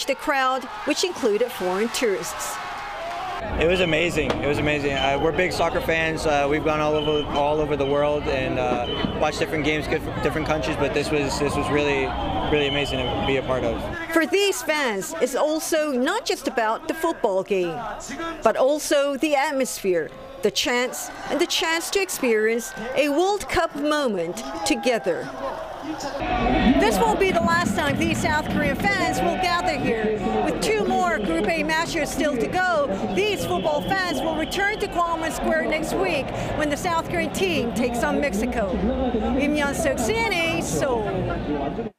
the crowd, which included foreign tourists. It was amazing. It was amazing. We're big soccer fans. We've gone all over the world and watched different games, different countries. But this was really amazing to be a part of. For these fans, it's also not just about the football game, but also the atmosphere, the chance to experience a World Cup moment together. This won't be the last time these South Korean fans will gather here. With 2 more Group A matches still to go, these football fans will return to Gwanghwamun Square next week when the South Korean team takes on Mexico. Im Yeon-seok, CNA, Seoul.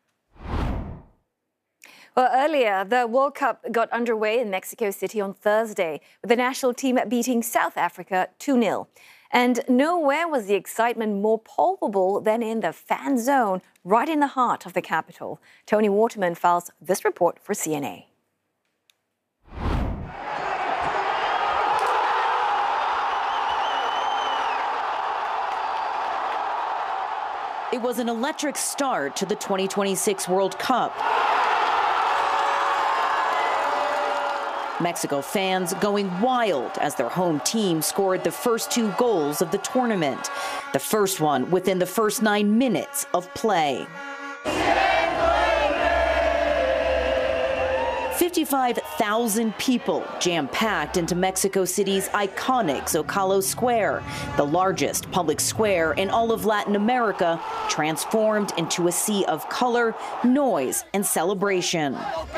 Well, earlier, the World Cup got underway in Mexico City on Thursday, with the national team beating South Africa 2-0. And nowhere was the excitement more palpable than in the fan zone, right in the heart of the capital. Tony Waterman files this report for CNA. It was an electric start to the 2026 World Cup. Mexico fans going wild as their home team scored the first 2 goals of the tournament, the first one within the first 9 minutes of play. 55,000 people jam-packed into Mexico City's iconic Zocalo Square, the largest public square in all of Latin America, transformed into a sea of color, noise, and celebration.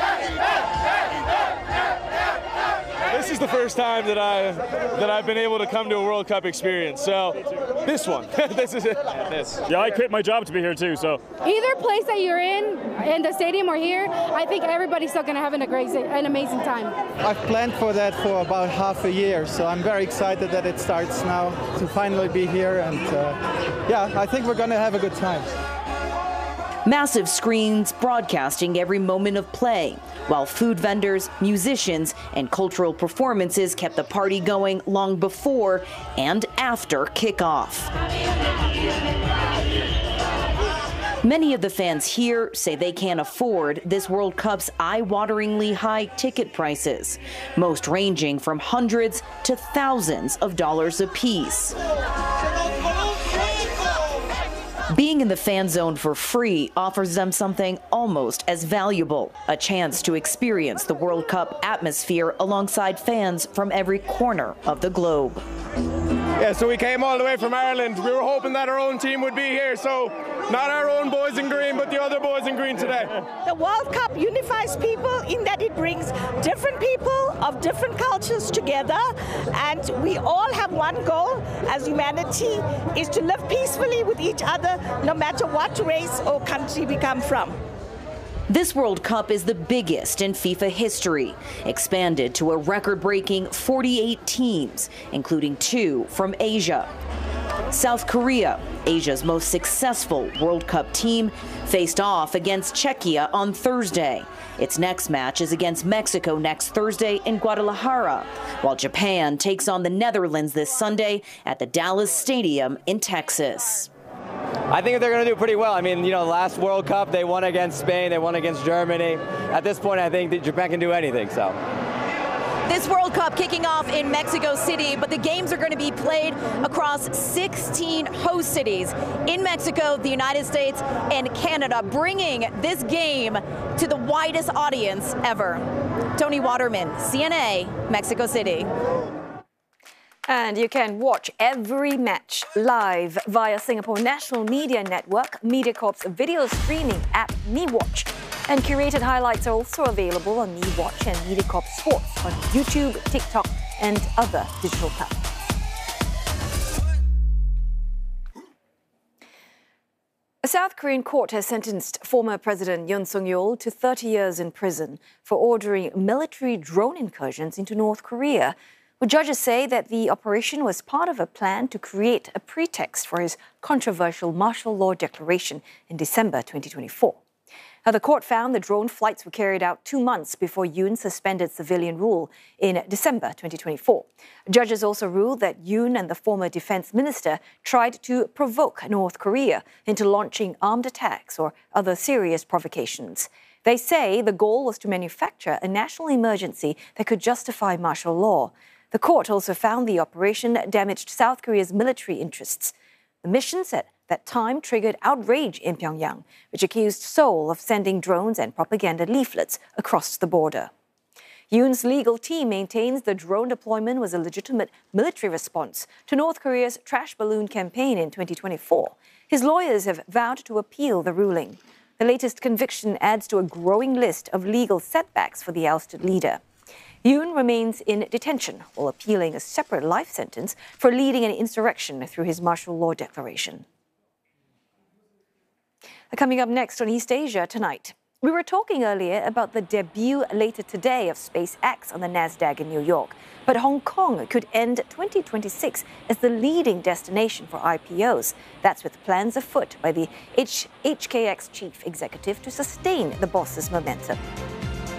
This is the first time that I've been able to come to a World Cup experience. So this one, this is it. Yeah, I quit my job to be here too. So either place that you're in the stadium or here, I think everybody's still going to have an amazing time. I've planned for that for about half a year, so I'm very excited that it starts now to finally be here. And yeah, I think we're going to have a good time. Massive screens broadcasting every moment of play, while food vendors, musicians, and cultural performances kept the party going long before and after kickoff. Many of the fans here say they can't afford this World Cup's eye-wateringly high ticket prices, most ranging from hundreds to thousands of dollars apiece. Being in the fan zone for free offers them something almost as valuable, a chance to experience the World Cup atmosphere alongside fans from every corner of the globe. Yeah, so we came all the way from Ireland. We were hoping that our own team would be here, so not our own boys in green, but the other boys in green today. The World Cup unifies people in that it brings different people of different cultures together, and we all have one goal as humanity, is to live peacefully with each other, no matter what race or country we come from. This World Cup is the biggest in FIFA history, expanded to a record-breaking 48 teams, including 2 from Asia. South Korea, Asia's most successful World Cup team, faced off against Czechia on Thursday. Its next match is against Mexico next Thursday in Guadalajara, while Japan takes on the Netherlands this Sunday at the Dallas Stadium in Texas. I think they're going to do pretty well. I mean, you know, last World Cup, they won against Spain, they won against Germany. At this point, I think that Japan can do anything, so. This World Cup kicking off in Mexico City, but the games are going to be played across 16 host cities in Mexico, the United States, and Canada, bringing this game to the widest audience ever. Tony Waterman, CNA, Mexico City. And you can watch every match live via Singapore National Media Network, MediaCorp's video streaming app, MeWatch. And curated highlights are also available on MeWatch and MediaCorp Sports on YouTube, TikTok, and other digital platforms. A South Korean court has sentenced former President Yoon Suk-yeol to 30 years in prison for ordering military drone incursions into North Korea. Well, judges say that the operation was part of a plan to create a pretext for his controversial martial law declaration in December 2024. Now, the court found the drone flights were carried out 2 months before Yoon suspended civilian rule in December 2024. Judges also ruled that Yoon and the former defense minister tried to provoke North Korea into launching armed attacks or other serious provocations. They say the goal was to manufacture a national emergency that could justify martial law. The court also found the operation damaged South Korea's military interests. The missions at that time triggered outrage in Pyongyang, which accused Seoul of sending drones and propaganda leaflets across the border. Yoon's legal team maintains the drone deployment was a legitimate military response to North Korea's trash balloon campaign in 2024. His lawyers have vowed to appeal the ruling. The latest conviction adds to a growing list of legal setbacks for the ousted leader. Yoon remains in detention while appealing a separate life sentence for leading an insurrection through his martial law declaration. Coming up next on East Asia tonight, we were talking earlier about the debut later today of SpaceX on the Nasdaq in New York. But Hong Kong could end 2026 as the leading destination for IPOs. That's with plans afoot by the HKX chief executive to sustain the boss's momentum.